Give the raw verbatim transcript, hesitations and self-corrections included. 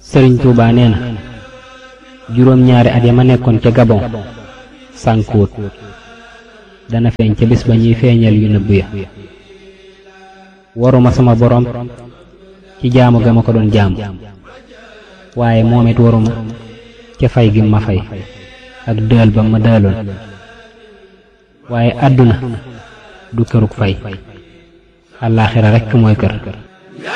Sëriñ Tuubaa nee na juróom ñaari at ya ma nekkoon ca Gabon sànkuwut dana feeñ ca bis ba ñuy feeñal yu nëbb ya. waruma sama borom ci jaamu ga ma ko doon jaamu waaye moom it waruma ca fay gi ma fay ak dël ba ma dëloon waaye àdduna du kërug fay àllaaxira rekk mooy kër